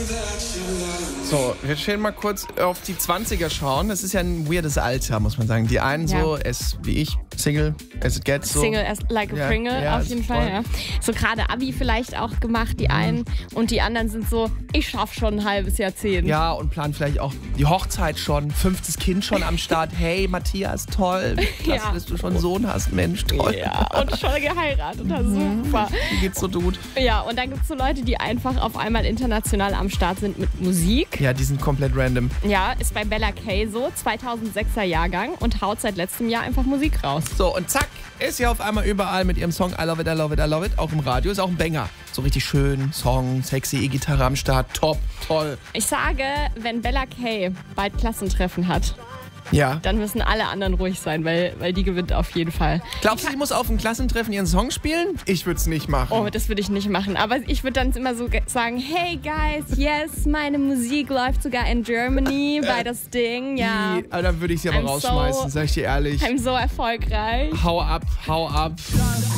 So, wir stellen mal kurz auf die 20er schauen. Das ist ja ein weirdes Alter, muss man sagen. Die einen so, wie ich, Single, as it gets so. Single as like a Pringle, ja, auf jeden Fall. Ja. So gerade Abi vielleicht auch gemacht, die einen. Und die anderen sind so, ich schaff schon ein halbes Jahrzehnt. Ja, und planen vielleicht auch die Hochzeit schon, 5. Kind schon am Start. Hey, Matthias, toll. Klasse, dass du schon einen Sohn hast, Mensch, toll. Ja, und schon geheiratet, das ist super. Wie geht's so gut? Ja, und dann gibt's so Leute, die einfach auf einmal international am Start sind mit Musik. Ja, die sind komplett random. Ja, ist bei Bella Kay so, 2006er Jahrgang und haut seit letztem Jahr einfach Musik raus. So, und zack, ist sie auf einmal überall mit ihrem Song I Love It, I Love It, I Love It. Auch im Radio, ist auch ein Banger. So richtig schön, Song, sexy, E-Gitarre am Start, top, toll. Ich sage, wenn Bella Kay bald Klassentreffen hat, Ja. dann müssen alle anderen ruhig sein, weil die gewinnt auf jeden Fall. Glaubst du, sie muss auf dem Klassentreffen ihren Song spielen? Ich würde es nicht machen. Oh, das würde ich nicht machen. Aber ich würde dann immer so sagen, hey guys, yes, meine Musik läuft sogar in Germany bei das Ding, ja. Dann würde ich sie aber rausschmeißen, sag ich dir ehrlich. I'm so erfolgreich. Hau ab, hau ab.